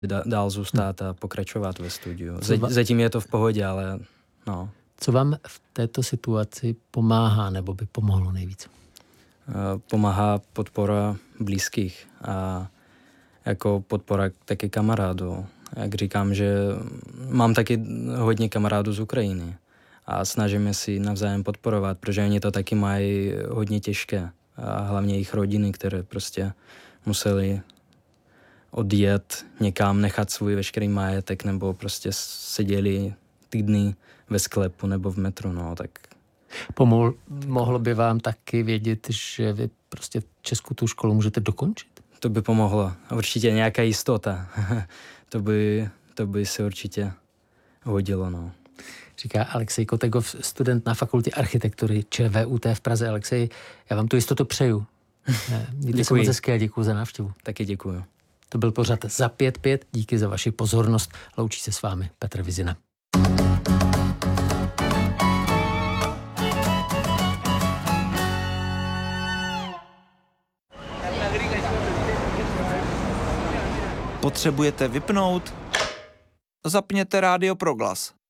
dál zůstat a pokračovat ve studiu. Zatím je to v pohodě, ale no. Co vám v této situaci pomáhá nebo by pomohlo nejvíc? Pomáhá podpora blízkých a jako podpora taky kamarádů. Jak říkám, že mám taky hodně kamarádů z Ukrajiny a snažíme si navzájem podporovat, protože oni to taky mají hodně těžké. A hlavně jejich rodiny, které prostě museli odjet někam, nechat svůj veškerý majetek nebo prostě seděli týdny ve sklepu nebo v metru, no, tak... Mohlo by vám taky vědět, že vy prostě v Česku tu školu můžete dokončit? To by pomohlo. Určitě nějaká jistota. to by se určitě hodilo, no. Říká Alexej Kotegov, student na fakultě architektury ČVUT v Praze. Alexej, já vám tu jistotu přeju. Mějte se moc hezky a děkuju za návštěvu. Taky děkuju. To byl pořad Za 5-5. Díky za vaši pozornost. Loučí se s vámi Petr Vizina. Potřebujete vypnout? Zapněte Rádio Proglas.